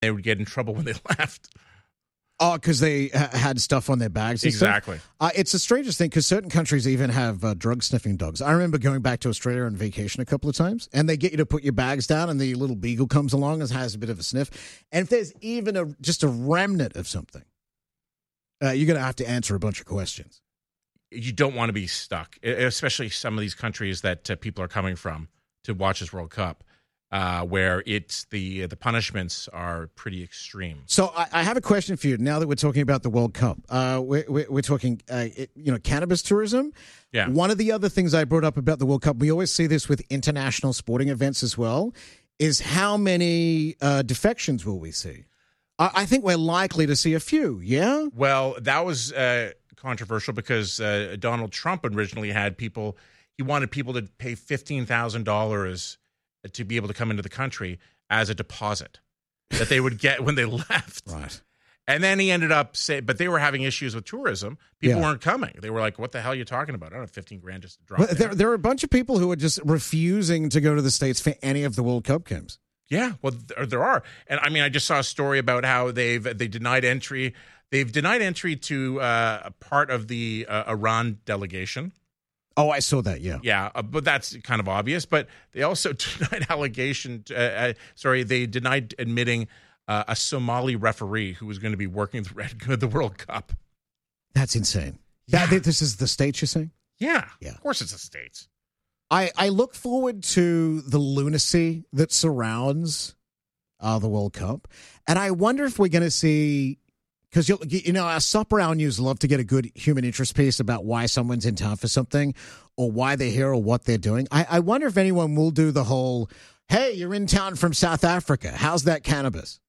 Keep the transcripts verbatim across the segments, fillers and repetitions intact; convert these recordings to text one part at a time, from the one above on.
They would get in trouble when they left. Oh, because they ha- had stuff on their bags. And Exactly. Uh, it's the strangest thing because certain countries even have uh, drug sniffing dogs. I remember going back to Australia on vacation a couple of times, and they get you to put your bags down, and the little beagle comes along and has a bit of a sniff. And if there's even a just a remnant of something, uh, you're going to have to answer a bunch of questions. You don't want to be stuck, especially some of these countries that uh, people are coming from to watch this World Cup. Uh, where it's the the punishments are pretty extreme. So I, I have a question for you. Now that we're talking about the World Cup, uh, we're, we're, we're talking, uh, it, you know, cannabis tourism. Yeah. One of the other things I brought up about the World Cup, we always see this with international sporting events as well, is how many uh, defections will we see? I, I think we're likely to see a few. Yeah. Well, that was uh, controversial because uh, Donald Trump originally had people. He wanted people to pay fifteen thousand dollars to be able to come into the country as a deposit that they would get when they left. Right. And then he ended up saying, but they were having issues with tourism. People Yeah. weren't coming. They were like, what the hell are you talking about? I don't have fifteen grand just to drop But there, down. there are a bunch of people who are just refusing to go to the States for any of the World Cup games. Yeah, well, there, there are. And I mean, I just saw a story about how they've they denied entry. They've denied entry to uh, a part of the uh, Iran delegation. Oh, I saw that, yeah. Yeah, uh, but that's kind of obvious. But they also denied allegation. Uh, uh, sorry, they denied admitting uh, a Somali referee who was going to be working the Red the World Cup. That's insane. Yeah. That, this is the States, you're saying? Yeah, Yeah. Of course, it's the States. I, I look forward to the lunacy that surrounds uh, the World Cup. And I wonder if we're going to see, because, you you know, our Supper Hour News love to get a good human interest piece about why someone's in town for something or why they're here or what they're doing. I, I wonder if anyone will do the whole, hey, you're in town from South Africa. How's that cannabis?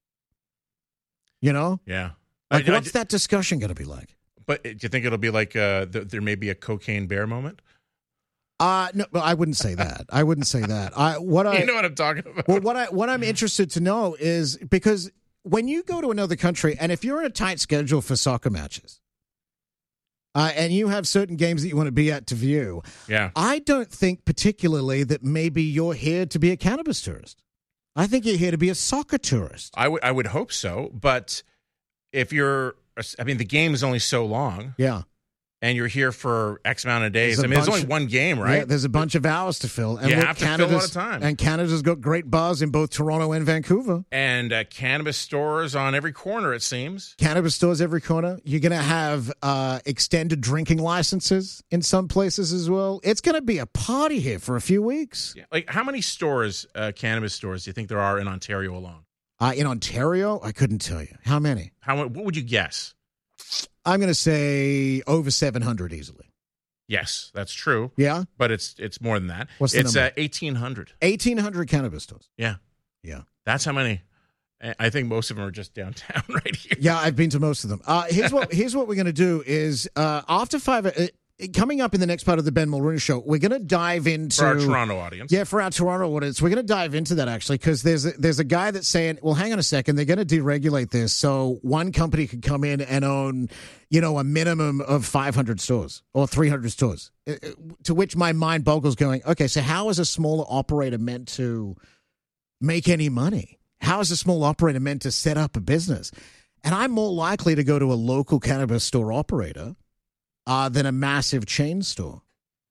You know? Yeah. Like, I- I- what's that discussion going to be like? But do you think it'll be like uh, th- there may be a cocaine bear moment? Uh, no, well, I wouldn't say that. I wouldn't say that. I what I You know what I'm talking about? Well, what I what I'm interested to know is because when you go to another country, and if you're in a tight schedule for soccer matches, uh, and you have certain games that you want to be at to view, Yeah. I don't think particularly that maybe you're here to be a cannabis tourist. I think you're here to be a soccer tourist. I would I would hope so, but if you're, I mean, the game is only so long, Yeah. and you're here for X amount of days. There's a I mean, there's bunch- only one game, right? Yeah, there's a bunch of hours to fill. And You look, have to fill a lot Canada's- of time. And Canada's got great bars in both Toronto and Vancouver. And uh, cannabis stores on every corner, it seems. Cannabis stores every corner. You're going to have uh, extended drinking licenses in some places as well. It's going to be a party here for a few weeks. Yeah. Like, how many stores, uh, cannabis stores, do you think there are in Ontario alone? Uh, in Ontario, I couldn't tell you. How many? How? What would you guess? I'm going to say over seven hundred easily. Yes, that's true. Yeah? But it's it's more than that. What's the it's number? uh, eighteen hundred. eighteen hundred cannabis stores. Yeah. Yeah. That's how many. I- I think most of them are just downtown right here. Yeah, I've been to most of them. Uh, here's what here's what we're going to do is uh, after five, uh, coming up in the next part of the Ben Mulrooney Show, we're going to dive into For our Toronto audience. Yeah, for our Toronto audience, we're going to dive into that actually because there's a, there's a guy that's saying, well, hang on a second, they're going to deregulate this so one company could come in and own, you know, a minimum of five hundred stores or three hundred stores. Uh, uh, To which my mind boggles, going, okay, so how is a smaller operator meant to make any money? How is a small operator meant to set up a business? And I'm more likely to go to a local cannabis store operator uh, than a massive chain store.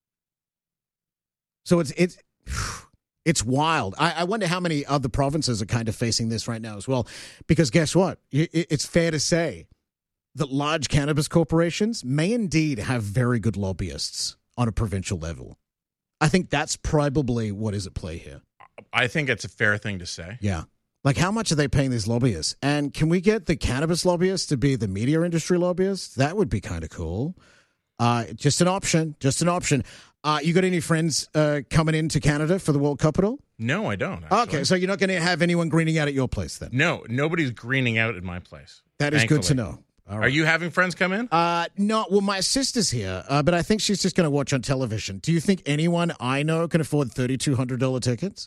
So it's it's it's wild. I, I wonder how many other provinces are kind of facing this right now as well. Because guess what? It, it's fair to say that large cannabis corporations may indeed have very good lobbyists on a provincial level. I think that's probably what is at play here. I think it's a fair thing to say. Yeah. Like, how much are they paying these lobbyists? And can we get the cannabis lobbyists to be the media industry lobbyists? That would be kind of cool. Uh, just an option. Just an option. Uh, you got any friends uh, coming into Canada for the World Cup at all? No, I don't. Actually. Okay, so you're not going to have anyone greening out at your place then? No, nobody's greening out at my place. That is good to thankfully. know. All right. Are you having friends come in? Uh, no, well, my sister's here, uh, but I think she's just going to watch on television. Do you think anyone I know can afford thirty-two hundred dollars tickets?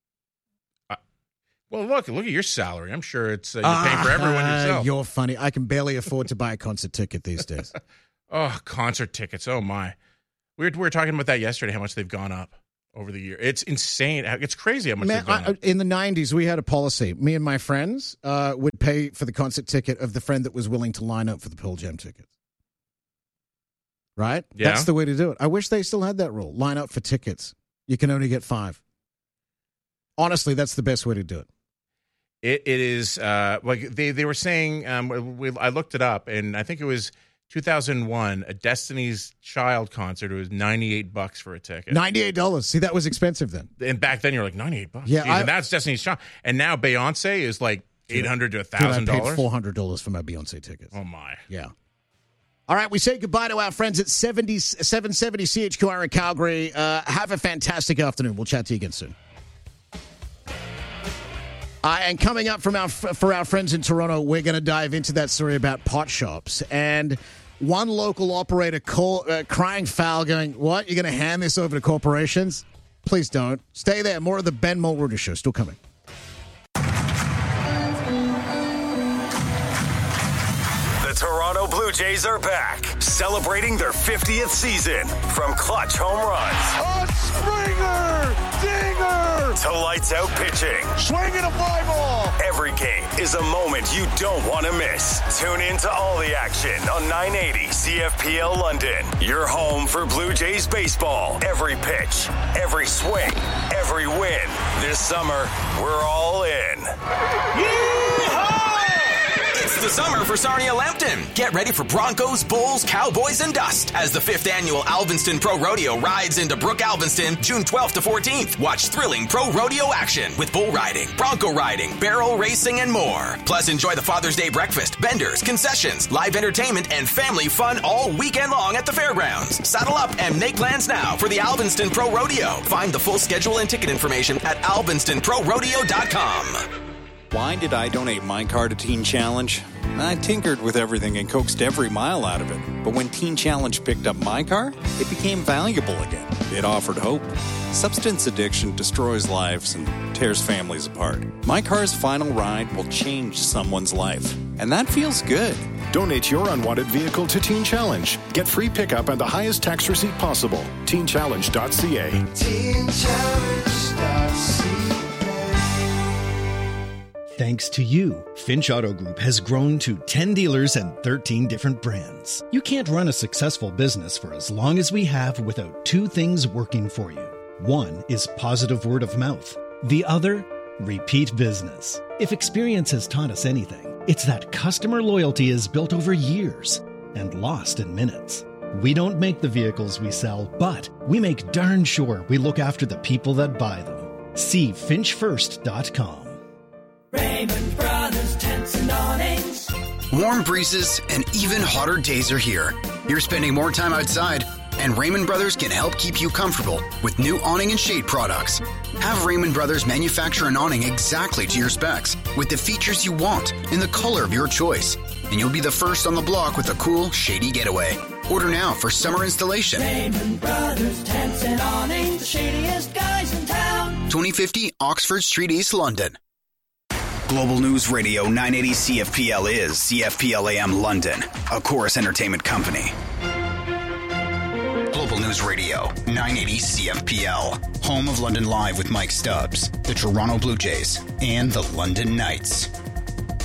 Well, look, look at your salary. I'm sure it's uh, you're paying for everyone Ah, yourself. You're funny. I can barely afford to buy a concert ticket these days. Oh, concert tickets. Oh, my. We were, we were talking about that yesterday, how much they've gone up. over the year. It's insane. It's crazy how much Man, they've gone I, up. in the nineties, we had a policy. Me and my friends uh, would pay for the concert ticket of the friend that was willing to line up for the Pearl Jam tickets. Right? Yeah. That's the way to do it. I wish they still had that rule. Line up for tickets. You can only get five. Honestly, that's the best way to do it. It it is uh, like they, they were saying. Um, we, I looked it up, and I think it was two thousand one, a Destiny's Child concert. It was ninety-eight bucks for a ticket. ninety-eight dollars. See, that was expensive then. And back then, you're like ninety-eight bucks. Yeah, Jeez, I- and that's Destiny's Child. And now Beyonce is like eight hundred to a Dude, I thousand paid dollars. four hundred dollars for my Beyonce tickets. Oh my! Yeah. All right, we say goodbye to our friends at seventy, seven seventy C H Q R in Calgary. Uh, have a fantastic afternoon. We'll chat to you again soon. Uh, and coming up from our for our friends in Toronto, we're going to dive into that story about pot shops. And one local operator call, uh, crying foul going, what, you're going to hand this over to corporations? Please don't. Stay there. More of the Ben Mulrooney Show still coming. The Toronto Blue Jays are back, celebrating their fiftieth season. From clutch home runs, A Springer! Dinger! to lights out pitching, Swinging a fly ball! every game is a moment you don't want to miss. Tune in to all the action on nine eighty C F P L London. Your home for Blue Jays baseball. Every pitch, every swing, every win. This summer, we're all in. It's the summer for Sarnia Lambton. Get ready for Broncos, Bulls, Cowboys, and Dust as the fifth annual Alvinston Pro Rodeo rides into Brook Alvinston June twelfth to fourteenth. Watch thrilling pro rodeo action with bull riding, bronco riding, barrel racing, and more. Plus, enjoy the Father's Day breakfast, vendors, concessions, live entertainment, and family fun all weekend long at the fairgrounds. Saddle up and make plans now for the Alvinston Pro Rodeo. Find the full schedule and ticket information at alvinston pro rodeo dot com. Why did I donate my car to Teen Challenge? I tinkered with everything and coaxed every mile out of it. But when Teen Challenge picked up my car, it became valuable again. It offered hope. Substance addiction destroys lives and tears families apart. My car's final ride will change someone's life. And that feels good. Donate your unwanted vehicle to Teen Challenge. Get free pickup and the highest tax receipt possible. teen challenge dot c a. teen challenge dot c a. Thanks to you, Finch Auto Group has grown to ten dealers and thirteen different brands. You can't run a successful business for as long as we have without two things working for you. One is positive word of mouth. The other, repeat business. If experience has taught us anything, it's that customer loyalty is built over years and lost in minutes. We don't make the vehicles we sell, but we make darn sure we look after the people that buy them. See finch first dot com. Raymond Brothers Tents and Awnings. Warm breezes and even hotter days are here. You're spending more time outside, and Raymond Brothers can help keep you comfortable with new awning and shade products. Have Raymond Brothers manufacture an awning exactly to your specs, with the features you want in the color of your choice. And you'll be the first on the block with a cool, shady getaway. Order now for summer installation. Raymond Brothers Tents and Awnings, the shadiest guys in town. twenty fifty Oxford Street, East London. Global News Radio nine eighty C F P L is C F P L A M London, a Chorus Entertainment company. Global News Radio nine eighty C F P L, home of London Live with Mike Stubbs, the Toronto Blue Jays, and the London Knights.